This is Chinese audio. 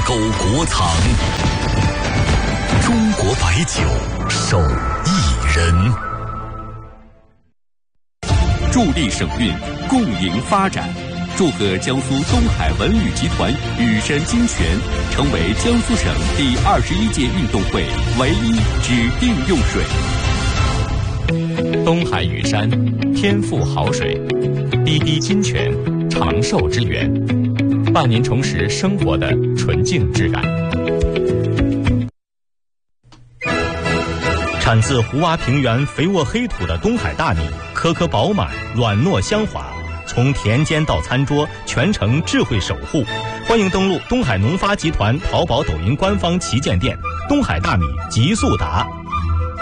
沟国藏，中国白酒手艺人， 助力省运，共赢发展。祝贺江苏东海文旅集团羽山金泉成为江苏省第21届运动会唯一指定用水。 东海羽山，天赋好水，滴滴金泉，长寿之源，伴您重拾生活的纯净质感。产自胡洼平原肥沃黑土的东海大米，颗颗饱满，软糯香滑，从田间到餐桌，全程智慧守护。欢迎登录东海农发集团淘宝、抖音官方旗舰店，东海大米极速达。